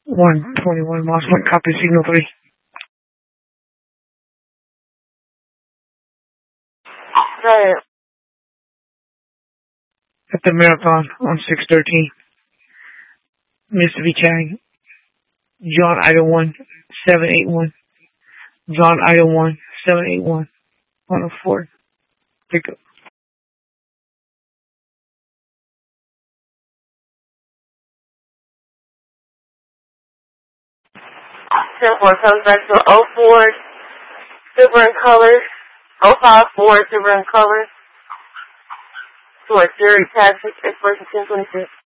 121 miles, one copy, signal 3. Right. At the Marathon on 613. Mississippi Chang. John Item 1, 781. John Item 1, 781. 104. Pick up. 10-4 comes back to 04, silver in color. 054, silver in color. To a Jerry Patrick, expiration 1026.